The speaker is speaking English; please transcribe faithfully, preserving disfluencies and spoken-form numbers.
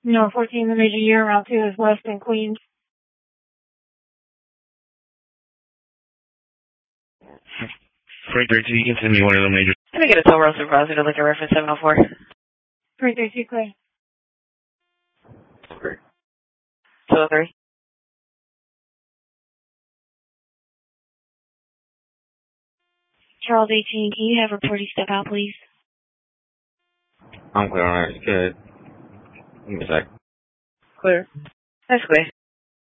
No, fourteen, the major year, route two is west in Queens. Freight thirty-two, you can send me one of the major. Let me get a toll road supervisor to look at reference seven oh four. Freight thirty-two, clear. two oh three. Charles eighteen, can you have reporting step out, please? I'm clear on that. Good. Give me a sec. Clear. That's clear.